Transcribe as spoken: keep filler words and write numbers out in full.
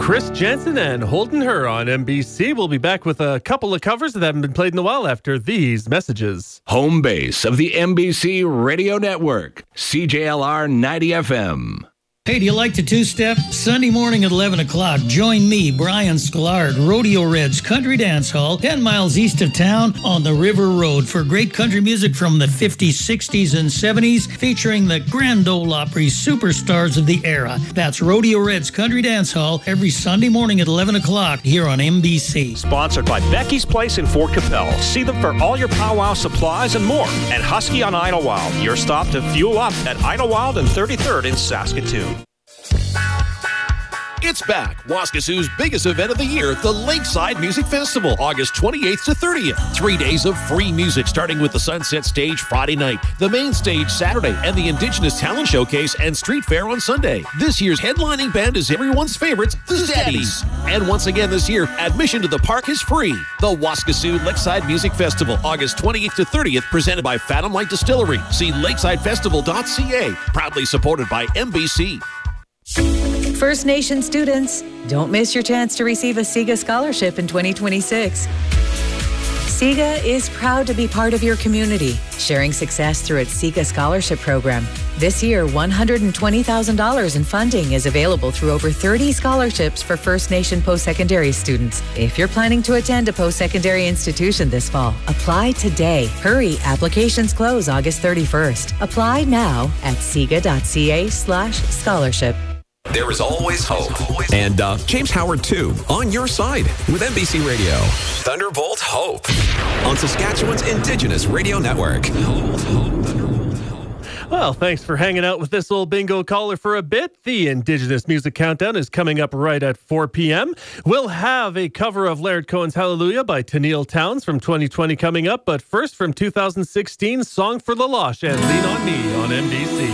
Chris Jensen and Holding Her on M B C. We'll be back with a couple of covers that haven't been played in a while after these messages. Home base of the M B C Radio Network, C J L R ninety F M. Hey, do you like to two-step? Sunday morning at eleven o'clock, join me, Brian Sklar, Rodeo Reds Country Dance Hall, ten miles east of town on the River Road for great country music from the fifties, sixties, and seventies, featuring the Grand Ole Opry superstars of the era. That's Rodeo Reds Country Dance Hall every Sunday morning at eleven o'clock here on M B C. Sponsored by Becky's Place in Fort Capel. See them for all your powwow supplies and more. And Husky on Idlewild, your stop to fuel up at Idlewild and thirty-third in Saskatoon. It's back. Waskasoo's biggest event of the year, the Lakeside Music Festival, August twenty-eighth to thirtieth. Three days of free music, starting with the Sunset Stage Friday night, the main stage Saturday, and the Indigenous Talent Showcase and Street Fair on Sunday. This year's headlining band is everyone's favorites, the Steadies. And once again this year, admission to the park is free. The Waskasoo Lakeside Music Festival, August twenty-eighth to thirtieth, presented by Fathom Light Distillery. See lakeside festival dot c a. Proudly supported by M B C. First Nation students, don't miss your chance to receive a SIGA scholarship in twenty twenty-six. SIGA is proud to be part of your community, sharing success through its SIGA Scholarship Program. This year, one hundred twenty thousand dollars in funding is available through over thirty scholarships for First Nation post-secondary students. If you're planning to attend a post-secondary institution this fall, apply today. Hurry, applications close August thirty-first. Apply now at siga dot c a slash scholarship. There is always hope. And uh, James Howard, too, on your side with M B C Radio. Thunderbolt Hope on Saskatchewan's Indigenous Radio Network. Well, thanks for hanging out with this old bingo caller for a bit. The Indigenous Music Countdown is coming up right at four p.m. We'll have a cover of Laird Cohen's Hallelujah by Tenille Townes from twenty twenty coming up. But first, from two thousand sixteen, Song for the Losh and Lean on Me on M B C.